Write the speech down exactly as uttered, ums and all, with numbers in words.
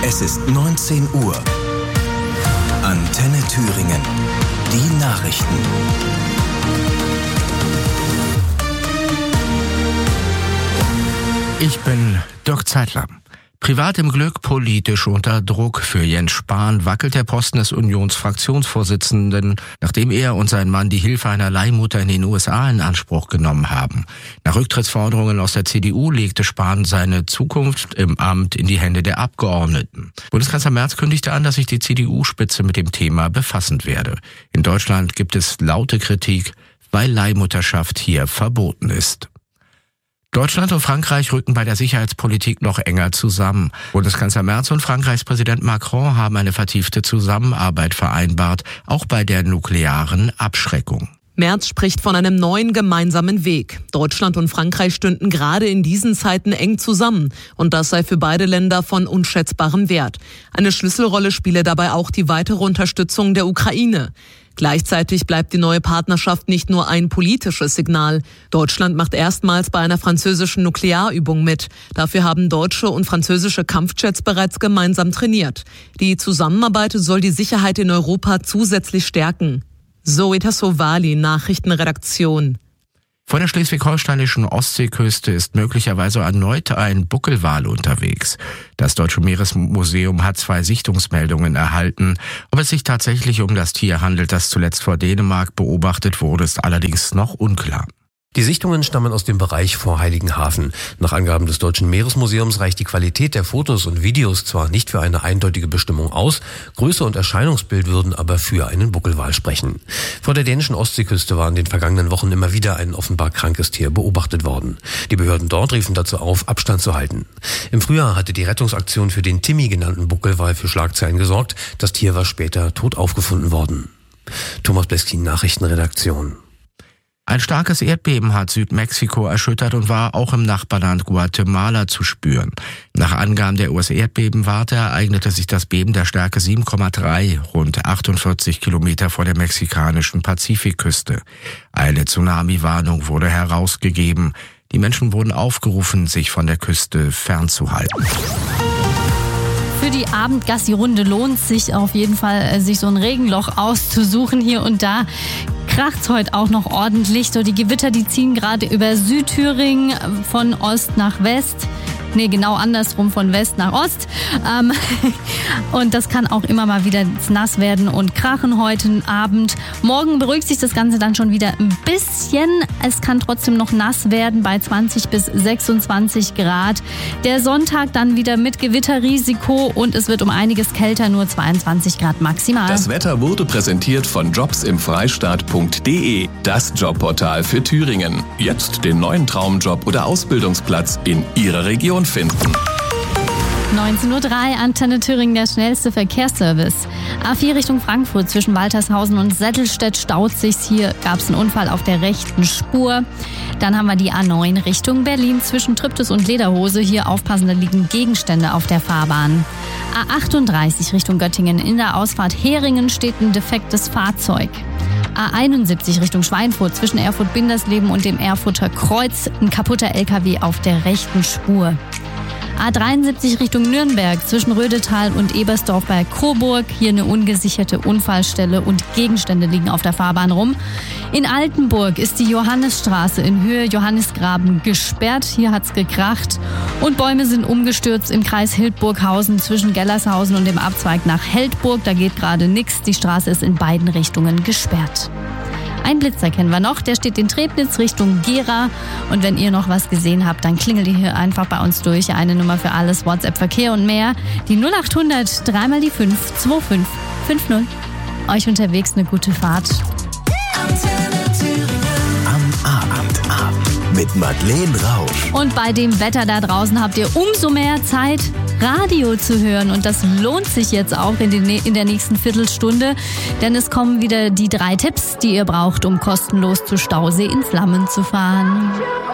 Es ist neunzehn Uhr. Antenne Thüringen. Die Nachrichten. Ich bin Dirk Zeitler. Privat im Glück, politisch unter Druck. Für Jens Spahn wackelt der Posten des Unionsfraktionsvorsitzenden, nachdem er und sein Mann die Hilfe einer Leihmutter in den U S A in Anspruch genommen haben. Nach Rücktrittsforderungen aus der C D U legte Spahn seine Zukunft im Amt in die Hände der Abgeordneten. Bundeskanzler Merz kündigte an, dass sich die C D U-Spitze mit dem Thema befassen werde. In Deutschland gibt es laute Kritik, weil Leihmutterschaft hier verboten ist. Deutschland und Frankreich rücken bei der Sicherheitspolitik noch enger zusammen. Bundeskanzler Merz und Frankreichs Präsident Macron haben eine vertiefte Zusammenarbeit vereinbart, auch bei der nuklearen Abschreckung. Merz spricht von einem neuen gemeinsamen Weg. Deutschland und Frankreich stünden gerade in diesen Zeiten eng zusammen. Und das sei für beide Länder von unschätzbarem Wert. Eine Schlüsselrolle spiele dabei auch die weitere Unterstützung der Ukraine. Gleichzeitig bleibt die neue Partnerschaft nicht nur ein politisches Signal. Deutschland macht erstmals bei einer französischen Nuklearübung mit. Dafür haben deutsche und französische Kampfjets bereits gemeinsam trainiert. Die Zusammenarbeit soll die Sicherheit in Europa zusätzlich stärken. Zoe Tassovali, Nachrichtenredaktion. Vor der schleswig-holsteinischen Ostseeküste ist möglicherweise erneut ein Buckelwal unterwegs. Das Deutsche Meeresmuseum hat zwei Sichtungsmeldungen erhalten. Ob es sich tatsächlich um das Tier handelt, das zuletzt vor Dänemark beobachtet wurde, ist allerdings noch unklar. Die Sichtungen stammen aus dem Bereich vor Heiligenhafen. Nach Angaben des Deutschen Meeresmuseums reicht die Qualität der Fotos und Videos zwar nicht für eine eindeutige Bestimmung aus, Größe und Erscheinungsbild würden aber für einen Buckelwal sprechen. Vor der dänischen Ostseeküste war in den vergangenen Wochen immer wieder ein offenbar krankes Tier beobachtet worden. Die Behörden dort riefen dazu auf, Abstand zu halten. Im Frühjahr hatte die Rettungsaktion für den Timmy genannten Buckelwal für Schlagzeilen gesorgt. Das Tier war später tot aufgefunden worden. Thomas Bleskin, Nachrichtenredaktion. Ein starkes Erdbeben hat Südmexiko erschüttert und war auch im Nachbarland Guatemala zu spüren. Nach Angaben der U S-Erdbebenwarte ereignete sich das Beben der Stärke sieben Komma drei rund achtundvierzig Kilometer vor der mexikanischen Pazifikküste. Eine Tsunami-Warnung wurde herausgegeben. Die Menschen wurden aufgerufen, sich von der Küste fernzuhalten. Für die Abendgassi-Runde lohnt es sich auf jeden Fall, sich so ein Regenloch auszusuchen hier und da. Kracht's heute auch noch ordentlich. So, die Gewitter, die ziehen gerade über Südthüringen von Ost nach West. Nee, genau andersrum, von West nach Ost. Ähm, und das kann auch immer mal wieder nass werden und krachen heute Abend. Morgen beruhigt sich das Ganze dann schon wieder ein bisschen. Es kann trotzdem noch nass werden bei zwanzig bis sechsundzwanzig Grad. Der Sonntag dann wieder mit Gewitterrisiko und es wird um einiges kälter, nur zweiundzwanzig Grad maximal. Das Wetter wurde präsentiert von jobs im freistaat punkt de, das Jobportal für Thüringen. Jetzt den neuen Traumjob oder Ausbildungsplatz in Ihrer Region finden. neunzehn Uhr drei, Antenne Thüringen, der schnellste Verkehrsservice. A vier Richtung Frankfurt zwischen Waltershausen und Settelstedt staut sich's. Hier gab's einen Unfall auf der rechten Spur. Dann haben wir die A neun Richtung Berlin zwischen Triptis und Lederhose. Hier aufpassen, da liegen Gegenstände auf der Fahrbahn. A achtunddreißig Richtung Göttingen. In der Ausfahrt Heringen steht ein defektes Fahrzeug. A einundsiebzig Richtung Schweinfurt zwischen Erfurt-Bindersleben und dem Erfurter Kreuz. Ein kaputter L K W auf der rechten Spur. A dreiundsiebzig Richtung Nürnberg zwischen Rödetal und Ebersdorf bei Coburg. Hier eine ungesicherte Unfallstelle und Gegenstände liegen auf der Fahrbahn rum. In Altenburg ist die Johannisstraße in Höhe Johannisgraben gesperrt. Hier hat's gekracht. Und Bäume sind umgestürzt im Kreis Hildburghausen zwischen Gellershausen und dem Abzweig nach Heldburg. Da geht gerade nichts. Die Straße ist in beiden Richtungen gesperrt. Ein Blitzer kennen wir noch, der steht in Trebnitz Richtung Gera. Und wenn ihr noch was gesehen habt, dann klingelt ihr hier einfach bei uns durch. Eine Nummer für alles, WhatsApp, Verkehr und mehr. Die null acht hundert, dreimal die fünf, zwei fünf fünf null. Euch unterwegs eine gute Fahrt. Am Abend ab mit Madeleine Rausch. Und bei dem Wetter da draußen habt ihr umso mehr Zeit, Radio zu hören. Und das lohnt sich jetzt auch in, den, in der nächsten Viertelstunde. Denn es kommen wieder die drei Tipps, die ihr braucht, um kostenlos zu Stausee in Flammen zu fahren.